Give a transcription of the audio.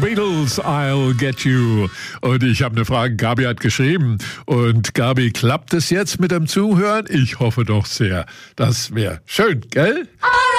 Beatles, I'll Get You. Und ich habe eine Frage, Gabi hat geschrieben. Und Gabi, klappt es jetzt mit dem Zuhören? Ich hoffe doch sehr. Das wäre schön, gell?